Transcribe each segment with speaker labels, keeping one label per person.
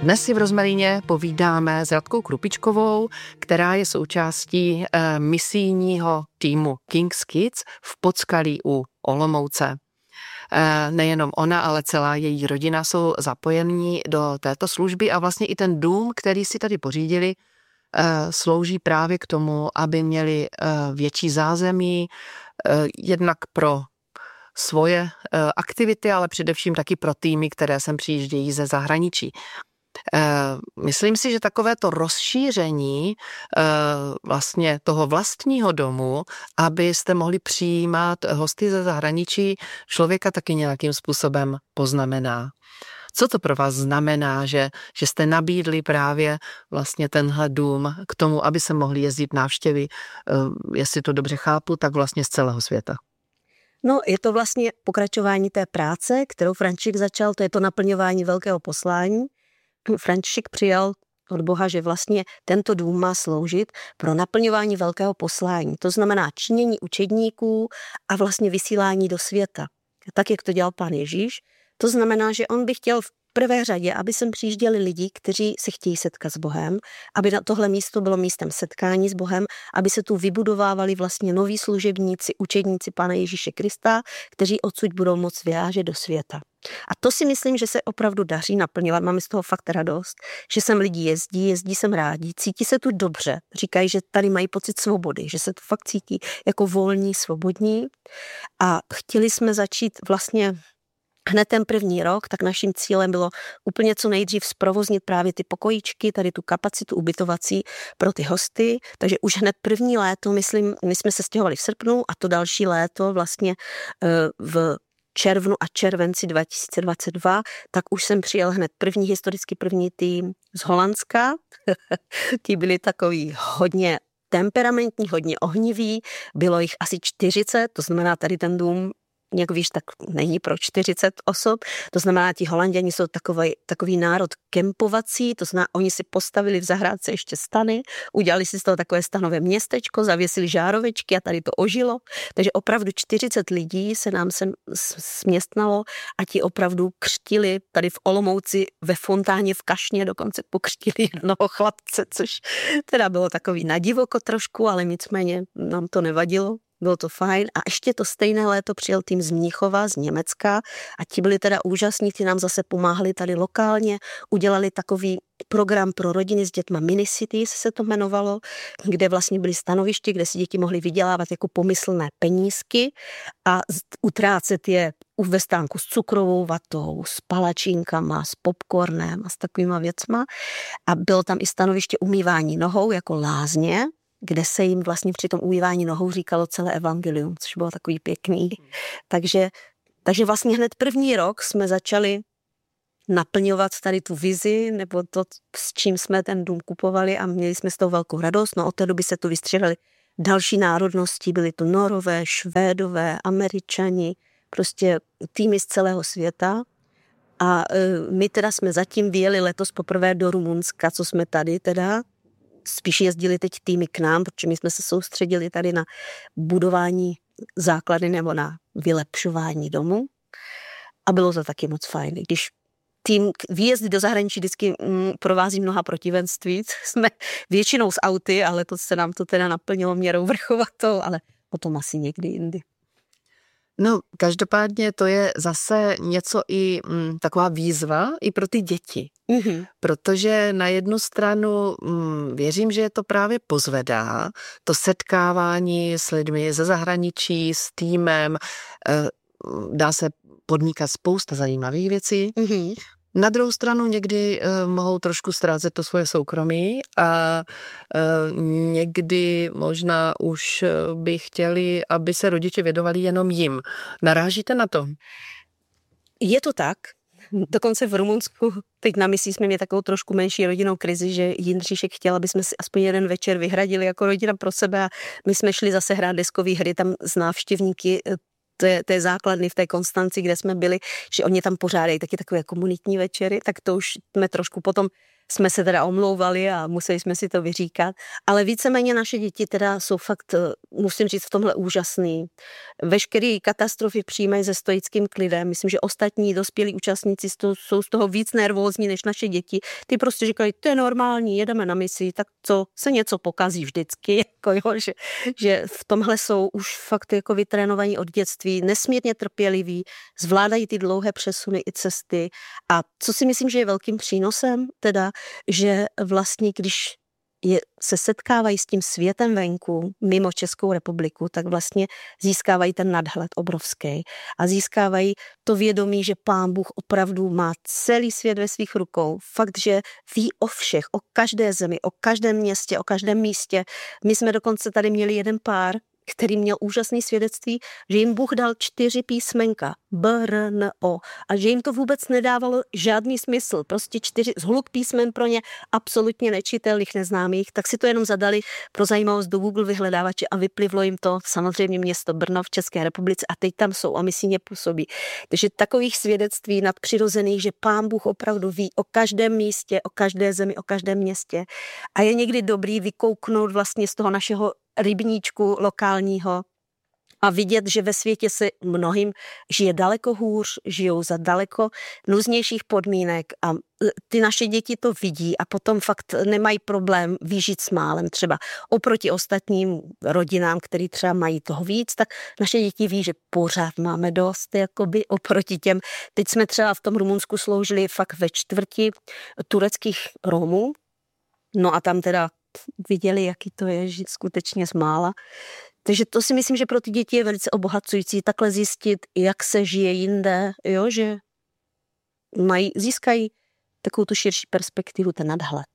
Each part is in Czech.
Speaker 1: Dnes si v Rozmaríně povídáme s Radkou Krupičkovou, která je součástí misijního týmu King's Kids v Podskalí u Olomouce. Nejenom ona, ale celá její rodina jsou zapojení do této služby a vlastně i ten dům, který si tady pořídili, slouží právě k tomu, aby měli větší zázemí, jednak pro svoje aktivity, ale především taky pro týmy, které sem přijíždějí ze zahraničí. Myslím si, že takovéto rozšíření vlastně toho vlastního domu, abyste mohli přijímat hosty ze zahraničí, člověka taky nějakým způsobem poznamená. Co to pro vás znamená, že jste nabídli právě vlastně tenhle dům k tomu, aby se mohly jezdit návštěvy, jestli to dobře chápu, tak vlastně z celého světa?
Speaker 2: No, je to vlastně pokračování té práce, kterou František začal, to je to naplňování velkého poslání. František přijal od Boha, že vlastně tento dům má sloužit pro naplňování velkého poslání. To znamená činění učedníků a vlastně vysílání do světa. Tak, jak to dělal Pán Ježíš. To znamená, že on by chtěl v prvé řadě, aby sem přijížděli lidi, kteří se chtějí setkat s Bohem, aby na tohle místo bylo místem setkání s Bohem, aby se tu vybudovávali vlastně noví služebníci, učedníci Pána Ježíše Krista, kteří odsud budou moct vyrážet do světa. A to si myslím, že se opravdu daří naplňovat. Máme z toho fakt radost, že sem lidi jezdí sem rádi, cítí se tu dobře. Říkají, že tady mají pocit svobody, že se tu fakt cítí jako volní, svobodní. A chtěli jsme začít vlastně hned ten první rok, tak naším cílem bylo úplně co nejdřív zprovoznit právě ty pokojíčky, tady tu kapacitu ubytovací pro ty hosty. Takže už hned první léto, myslím, my jsme se stěhovali v srpnu a to další léto vlastně v červnu a červenci 2022, tak už jsem přijel hned historicky první tým z Holandska. Ti byli takový hodně temperamentní, hodně ohniví, bylo jich asi 40, to znamená tady ten dům, jak víš, tak není pro 40 osob. To znamená, ti Holanděni jsou takový národ kempovací, to znamená, oni si postavili v zahrádce ještě stany, udělali si z toho takové stanové městečko, zavěsili žárovečky a tady to ožilo. Takže opravdu 40 lidí se nám sem směstnalo a ti opravdu křtili tady v Olomouci ve fontáně v Kašně, dokonce pokřtili jednoho chlapce, což teda bylo takový nadivoko trošku, ale nicméně nám to nevadilo. Bylo to fajn a ještě to stejné léto přijel tým z Mnichova, z Německa a ti byli teda úžasní, ti nám zase pomáhali tady lokálně, udělali takový program pro rodiny s dětma Mini Cities se to jmenovalo, kde vlastně byly stanoviště, kde si děti mohly vydělávat jako pomyslné penízky a utrácet je ve stánku s cukrovou vatou, s palačinkama, s popcornem a s takovýma věcma a bylo tam i stanoviště umývání nohou jako lázně, kde se jim vlastně při tom umývání nohou říkalo celé evangelium, což bylo takový pěkný. Takže vlastně hned první rok jsme začali naplňovat tady tu vizi, nebo to, s čím jsme ten dům kupovali a měli jsme z toho velkou radost. No od té doby se tu vystřídali další národnosti, byly to Norové, Švédové, Američani, prostě týmy z celého světa. A my teda jsme zatím vyjeli letos poprvé do Rumunska, co jsme tady teda, spíš jezdili teď týmy k nám, protože my jsme se soustředili tady na budování základy nebo na vylepšování domu a bylo to taky moc fajn. Když tým výjezdy do zahraničí vždycky provází mnoha protivenství, jsme většinou s auty, ale to se nám to teda naplnilo měrou vrchovatou, ale potom asi někdy jindy.
Speaker 1: No, každopádně to je zase něco i taková výzva i pro ty děti. Mm-hmm. Protože na jednu stranu věřím, že je to právě pozvedá, to setkávání s lidmi ze zahraničí, s týmem, dá se podnikat spousta zajímavých věcí. Mm-hmm. Na druhou stranu někdy mohou trošku ztrácet to svoje soukromí a někdy možná už by chtěli, aby se rodiče věnovali jenom jim. Narážíte na to?
Speaker 2: Je to tak. Dokonce v Rumunsku, teď na misi jsme měli takovou trošku menší rodinnou krizi, že Jindříšek chtěl, aby jsme si aspoň jeden večer vyhradili jako rodina pro sebe a my jsme šli zase hrát deskové hry tam z návštěvníky té základny v té Konstanci, kde jsme byli, že oni tam pořádají taky takové komunitní večery, tak to už jsme trošku potom jsme se teda omlouvali a museli jsme si to vyříkat, ale víceméně naše děti teda jsou fakt, musím říct, v tomhle úžasný. Veškeré katastrofy přijímají se stoickým klidem. Myslím, že ostatní dospělí účastníci jsou z toho víc nervózní než naše děti. Ty prostě říkají, to je normální, jedeme na misi, tak co, se něco pokazí vždycky, jako jo, že v tomhle jsou už fakt jako vytrénovaní od dětství, nesmírně trpěliví, zvládají ty dlouhé přesuny i cesty. A co si myslím, že je velkým přínosem, teda, že vlastně, když se setkávají s tím světem venku, mimo Českou republiku, tak vlastně získávají ten nadhled obrovský a získávají to vědomí, že Pán Bůh opravdu má celý svět ve svých rukou. Fakt, že ví o všech, o každé zemi, o každém městě, o každém místě. My jsme dokonce tady měli jeden pár, který měl úžasné svědectví, že jim Bůh dal 4 písmenka, BRNO, a že jim to vůbec nedávalo žádný smysl, prostě 4 zhluk písmen pro ně absolutně nečitelných, neznámých, tak si to jenom zadali pro zajímavost do Google vyhledávače a vyplivlo jim to samozřejmě město Brno v České republice a teď tam jsou a misijně působí. Takže takových svědectví nadpřirozených, že Pán Bůh opravdu ví o každém místě, o každé zemi, o každém městě a je někdy dobrý vykouknout vlastně z toho našeho rybníčku lokálního a vidět, že ve světě se mnohým žije daleko hůř, žijou za daleko nuznějších podmínek a ty naše děti to vidí a potom fakt nemají problém vyžít s málem. Třeba oproti ostatním rodinám, který třeba mají toho víc, tak naše děti ví, že pořád máme dost, jakoby oproti těm. Teď jsme třeba v tom Rumunsku sloužili fakt ve čtvrti tureckých Romů, no a tam teda viděli, jaký to je, že skutečně zmála. Takže to si myslím, že pro ty děti je velice obohacující takhle zjistit, jak se žije jinde, jo, že získají takovou tu širší perspektivu, ten nadhled.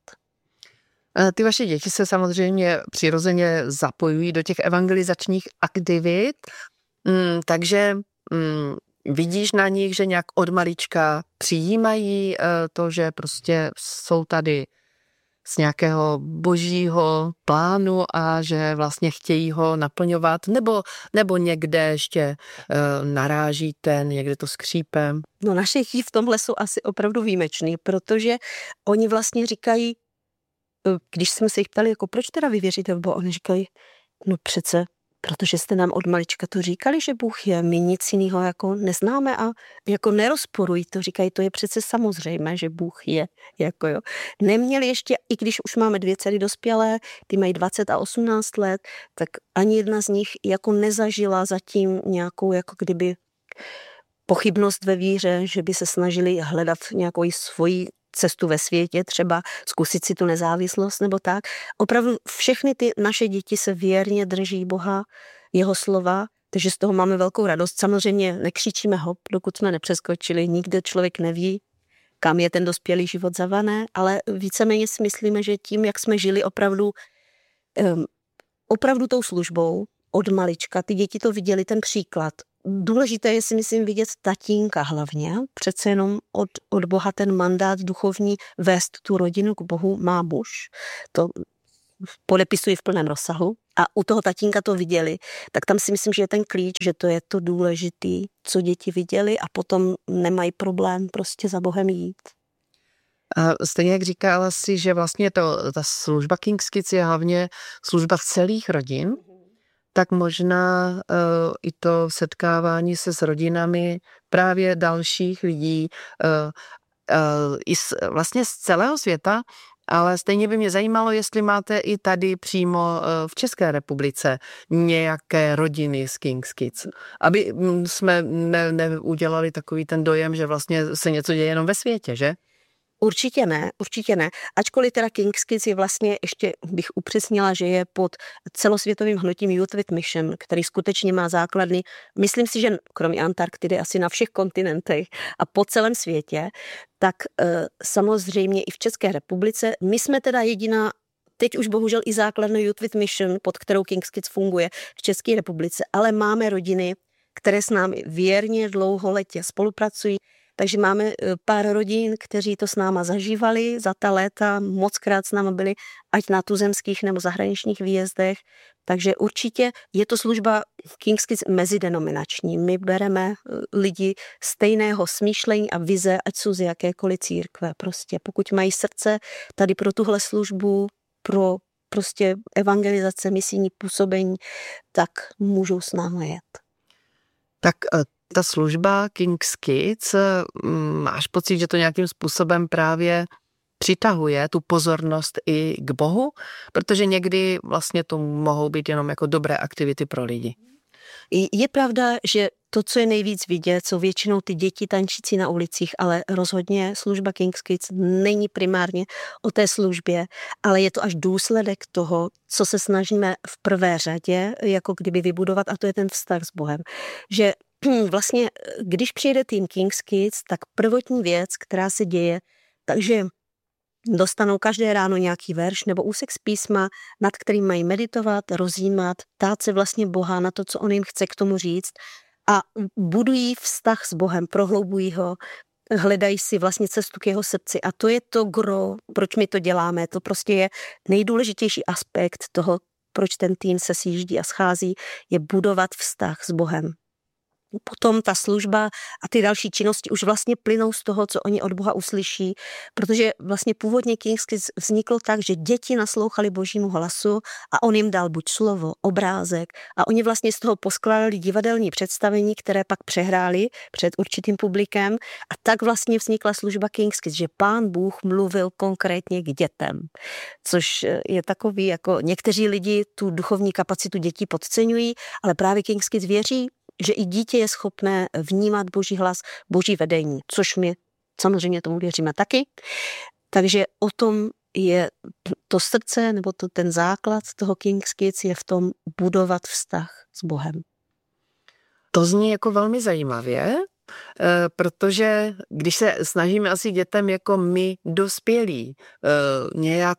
Speaker 1: Ty vaše děti se samozřejmě přirozeně zapojují do těch evangelizačních aktivit, takže vidíš na nich, že nějak od malička přijímají to, že prostě jsou tady z nějakého božího plánu a že vlastně chtějí ho naplňovat, nebo někde ještě narážíte, někde to skřípem?
Speaker 2: No naše děti v tomhle jsou asi opravdu výjimeční, protože oni vlastně říkají, když jsme se jich ptali, jako proč teda vy věříte v Boha, oni říkají, no přece, protože jste nám od malička to říkali, že Bůh je, my nic jiného jako neznáme a jako nerozporují to, říkají, to je přece samozřejmé, že Bůh je, jako jo. Neměli ještě, i když už máme 2 dcery dospělé, ty mají 20 a 18 let, tak ani jedna z nich jako nezažila zatím nějakou jako kdyby pochybnost ve víře, že by se snažili hledat nějakou svoji cestu ve světě, třeba zkusit si tu nezávislost nebo tak. Opravdu všechny ty naše děti se věrně drží Boha, jeho slova, takže z toho máme velkou radost. Samozřejmě nekřičíme hop, dokud jsme nepřeskočili, nikde člověk neví, kam je ten dospělý život zavané, ale víceméně si myslíme, že tím, jak jsme žili opravdu tou službou od malička, ty děti to viděli, ten příklad. Důležité je si myslím vidět tatínka hlavně, přece jenom od Boha ten mandát duchovní vést tu rodinu k Bohu má muž, to podepisují v plném rozsahu a u toho tatínka to viděli, tak tam si myslím, že je ten klíč, že to je to důležitý, co děti viděli a potom nemají problém prostě za Bohem jít.
Speaker 1: A stejně jak říkala si, že vlastně ta služba King's Kids je hlavně služba celých rodin, tak možná i to setkávání se s rodinami právě dalších lidí vlastně z celého světa, ale stejně by mě zajímalo, jestli máte i tady přímo v České republice nějaké rodiny z King's Kids, aby jsme neudělali takový ten dojem, že vlastně se něco děje jenom ve světě, že?
Speaker 2: Určitě ne. Ačkoliv teda King's Kids je vlastně, ještě bych upřesnila, že je pod celosvětovým hnutím Youth with Mission, který skutečně má základny, myslím si, že kromě Antarktidy asi na všech kontinentech a po celém světě, tak samozřejmě i v České republice. My jsme teda jediná, teď už bohužel i základna Youth with Mission, pod kterou King's Kids funguje v České republice, ale máme rodiny, které s námi věrně dlouholetě spolupracují. takže máme pár rodin, kteří to s náma zažívali za ta léta, mockrát s náma byli ať na tuzemských nebo zahraničních výjezdech, takže určitě je to služba King's Kids mezidenominační. My bereme lidi stejného smýšlení a vize, ať jsou z jakékoliv církve. Prostě pokud mají srdce tady pro tuhle službu, pro prostě evangelizace, misijní působení, tak můžou s námi jet.
Speaker 1: Tak ta služba King's Kids, máš pocit, že to nějakým způsobem právě přitahuje tu pozornost i k Bohu? Protože někdy vlastně to mohou být jenom jako dobré aktivity pro lidi.
Speaker 2: Je pravda, že to, co je nejvíc vidět, jsou většinou ty děti tančící na ulicích, ale rozhodně služba King's Kids není primárně o té službě, ale je to až důsledek toho, co se snažíme v prvé řadě jako kdyby vybudovat, a to je ten vztah s Bohem. Že vlastně, když přijede tým King's Kids, tak prvotní věc, která se děje, takže dostanou každé ráno nějaký verš nebo úsek z písma, nad kterým mají meditovat, rozjímat, ptát se vlastně Boha na to, co on jim chce k tomu říct a budují vztah s Bohem, prohloubují ho, hledají si vlastně cestu k jeho srdci a to je to gro, proč my to děláme. To prostě je nejdůležitější aspekt toho, proč ten tým se sjíždí a schází, je budovat vztah s Bohem. Potom ta služba a ty další činnosti už vlastně plynou z toho, co oni od Boha uslyší, protože vlastně původně King's Kids vzniklo tak, že děti naslouchali Božímu hlasu a on jim dal buď slovo, obrázek a oni vlastně z toho poskládali divadelní představení, které pak přehráli před určitým publikem a tak vlastně vznikla služba King's Kids, že Pán Bůh mluvil konkrétně k dětem, což je takový, jako někteří lidi tu duchovní kapacitu dětí podceňují, ale právě King's Kids věří, že i dítě je schopné vnímat Boží hlas, Boží vedení, což my samozřejmě tomu věříme taky. Takže o tom je to srdce, nebo ten základ toho King's Kids je v tom budovat vztah s Bohem.
Speaker 1: To zní jako velmi zajímavě, protože když se snažíme asi dětem jako my dospělí nějak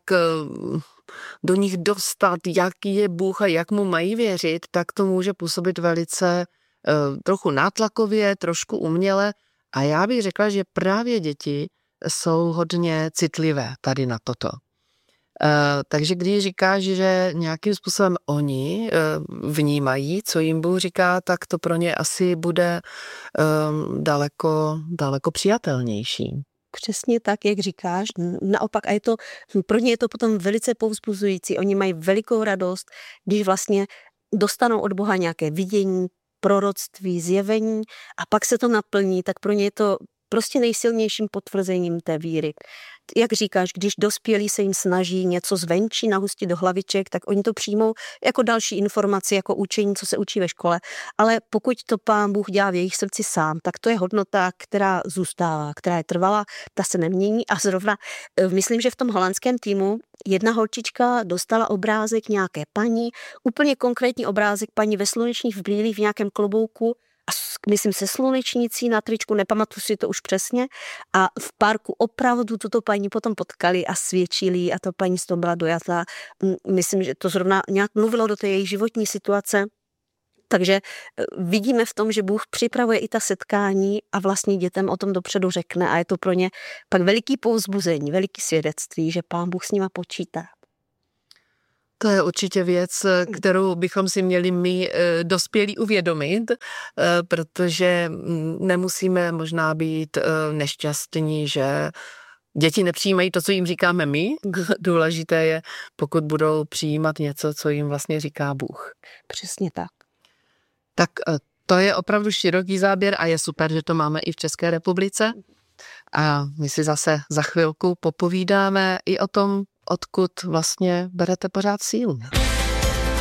Speaker 1: do nich dostat, jaký je Bůh a jak mu mají věřit, tak to může působit velice trochu nátlakově, trošku uměle a já bych řekla, že právě děti jsou hodně citlivé tady na toto. Takže když říkáš, že nějakým způsobem oni vnímají, co jim Bůh říká, tak to pro ně asi bude daleko přijatelnější.
Speaker 2: Přesně tak, jak říkáš. Naopak, a pro ně je to potom velice povzbuzující. Oni mají velikou radost, když vlastně dostanou od Boha nějaké vidění, proroctví, zjevení a pak se to naplní, tak pro ně je to prostě nejsilnějším potvrzením té víry. Jak říkáš, když dospělí se jim snaží něco zvenčí nahustit do hlaviček, tak oni to přijmou jako další informaci, jako učení, co se učí ve škole. Ale pokud to Pán Bůh dělá v jejich srdci sám, tak to je hodnota, která zůstává, která je trvalá, ta se nemění a zrovna myslím, že v tom holandském týmu jedna holčička dostala obrázek nějaké paní, úplně konkrétní obrázek paní ve slunečních brýlích v nějakém klobouku, a myslím se slunečnicí na tričku, nepamatuji si to už přesně a v parku opravdu tuto paní potom potkali a svědčili a ta paní z toho byla dojatá. Myslím, že to zrovna nějak mluvilo do té její životní situace. Takže vidíme v tom, že Bůh připravuje i ta setkání a vlastně dětem o tom dopředu řekne a je to pro ně pak veliký povzbuzení, veliký svědectví, že Pán Bůh s nima počítá.
Speaker 1: To je určitě věc, kterou bychom si měli my dospělí uvědomit, protože nemusíme možná být nešťastní, že děti nepřijímají to, co jim říkáme my. Důležité je, pokud budou přijímat něco, co jim vlastně říká Bůh.
Speaker 2: Přesně tak.
Speaker 1: Tak to je opravdu široký záběr a je super, že to máme i v České republice. A my si zase za chvilku popovídáme i o tom, odkud vlastně berete pořád sílu.